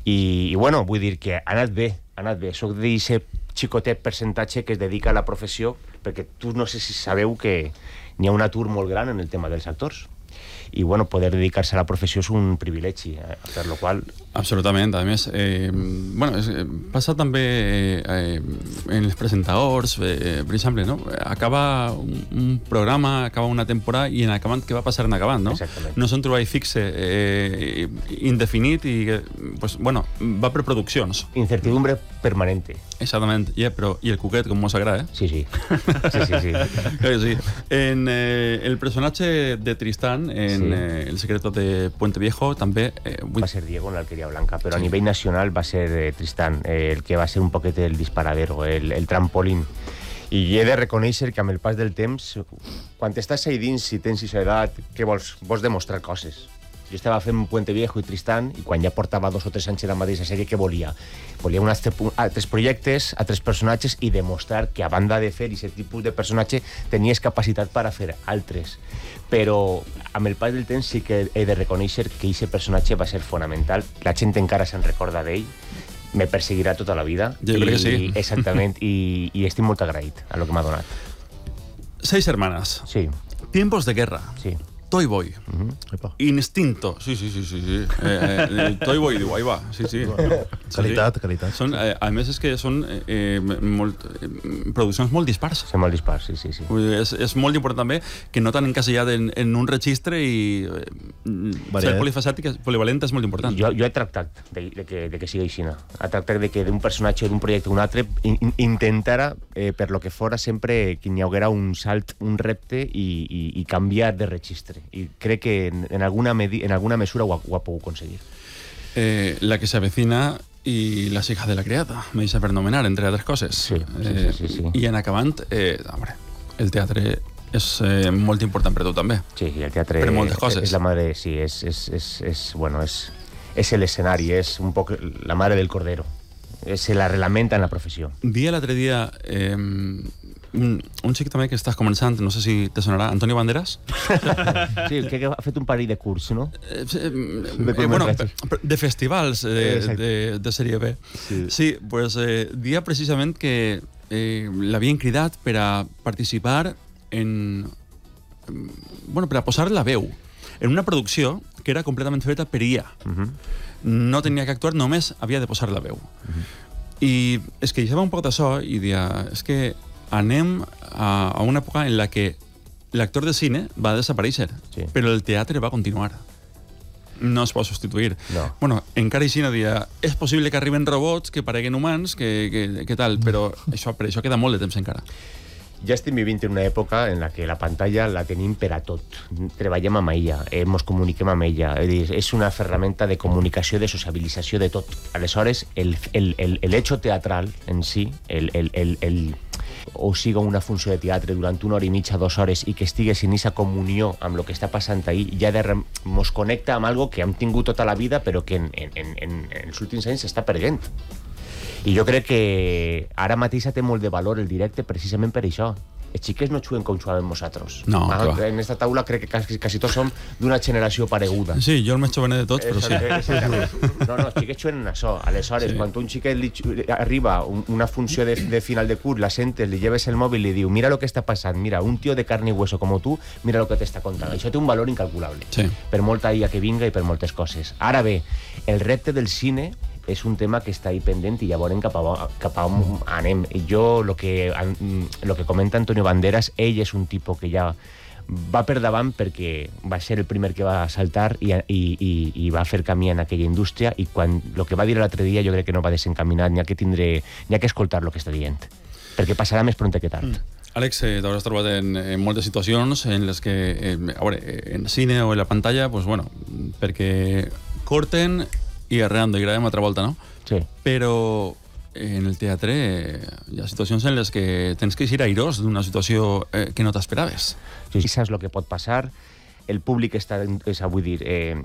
I bueno, vull dir que ha anat bé. Soc d'aquest xicotet percentatge que es dedica a la professió, perquè tu no sé si sabeu que n'hi ha un atur molt gran en el tema dels actors. I bueno, poder dedicar-se a la professió és un privilegi, per lo qual... Absolutament, a més passa també en els presentadors, per exemple, no? Acaba un programa, acaba una temporada i en acabant, què va passar en acabant, no? Exactament. No és un treball fixe, indefinit i, va per produccions. Incertidumbre permanente. Exactament, però i el cuquet, com mos agrada, Sí. Sí. En el personatge de Tristán, en El secreto de Puente Viejo, també... Va ser Diego en l'Alqueria Blanca, però a nivell nacional va ser Tristán, el que va ser un poquet el disparadero, el trampolín. I he de reconèixer que amb el pas del temps, quan estàs ahí dins, si tens aquesta edat, què vols? Vols demostrar coses. Jo estava fent Puente Viejo i Tristán, i quan ja portava 2 o 3 anys de la mateixa sèrie, què volia? Volia altres projectes, altres personatges, i demostrar que a banda de fer aquest tipus de personatge tenies capacitat per a fer altres. Però amb el pas del temps sí que he de reconèixer que aquest personatge va ser fonamental. La gent encara se'n recorda d'ell, me perseguirà tota la vida. Jo crec que sí. Exactament, i estic molt agraït a lo que m'ha donat. 6 hermanas. Sí. Tiempos de guerra. Sí. Toy Boy. Instinto. Sí. Toy Boy, diu, ahí va. Sí. Qualitat. Són, a més, és que són produccions molt dispars. Són molt dispars, sí. És molt important també que no t'han encasillat en un registre i ser polifacètic, polivalent és molt important. Jo he tractat de que sigui així. He tractat de que d'un personatge o d'un projecte o un altre intentara, per lo que fora, sempre que hi haguera un salt, un repte i canviar de registre. I crec que en alguna mesura ho ha pogut conseguir. La que se avecina y Las hijas de la criada, me dice per nomenar, entre altres coses. Sí. I en acabant, el teatre és molt important per tu també. Sí, el teatre per moltes coses. És la madre, sí, és l'escenari, és un poc la mare del cordero. És l'arrelament en la professió. Dia l'altre dia un xic també que estàs començant, no sé si te sonarà, Antonio Banderas. Sí, que ha fet un parell de curs, no? De festivals de sèrie B. Sí, pues dia precisament que l'havien cridat per a participar per a posar la veu en una producció que era completament feta per IA. No tenia que actuar, només havia de posar la veu. I es queixava un poc d'això i deia, és que anem a una època en la que l'actor de cine va desaparèixer, però el teatre va continuar. No es pot substituir. No. Bueno, encara així no dia, és possible que arriben robots, que pareguen humans, que tal, però per això queda molt de temps encara. Ja estem vivint en una època en la que la pantalla la tenim per a tot. Treballem amb ella, ens comuniquem amb ella. És una ferramenta de comunicació, de sociabilització, de tot. Aleshores, el hecho teatral en si, o siga una funció de teatre durant 1 hora i mitja, 2 hores, i que estigues en aquesta comunió amb el que està passant ahí, ja mos connecta amb algo que hem tingut tota la vida, però que en els últims anys s'està perdent. I jo crec que ara mateix té molt de valor el directe precisament per això. Els xiquets no juguen com jugàvem nosaltres. No, en esta taula crec que quasi tots som d'una generació pareguda. Sí, jo el més jovenet de tots, però sí. No, els xiquets juguen en això. Aleshores, quan un xiquet arriba una funció de final de curs, la sentes, li lleves el mòbil i li diu, mira lo que està passant, mira, un tio de carne y hueso com tu, mira lo que t'està contant. Això té un valor incalculable. Per molta IA que vinga i per moltes coses. Ara bé, el repte del cine és un tema que està ahí pendent i ja veurem cap a on anem. Jo, lo que comenta Antonio Banderas, ell és un tipus que ja va per davant perquè va ser el primer que va saltar i va fer camí en aquella indústria, i quan el que va dir l'altre dia jo crec que no va desencaminat, n'hi ha que escoltar el que està dient, perquè passarà més pront que tard. Àlex, t'hauràs trobat en moltes situacions en les que, en cine o en la pantalla, perquè corten i arreando, i gravem altra volta, no? Sí. Però en el teatre hi ha situacions en les que tens que eixir airós d'una situació que no t'esperaves. Sí, saps el que pot passar, el públic està, vull dir,